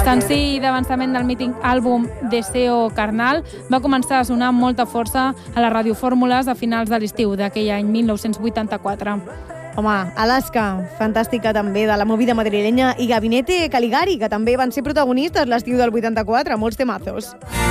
Senzill d'avançament del mític àlbum Deseo Carnal va començar a sonar amb molta força a les radiofórmules a finals de l'estiu d'aquell any 1984. Home, Alaska, fantàstica també, de la movida madrilenya, i Gabinete Caligari, que també van ser protagonistes l'estiu del 84, molts temazos.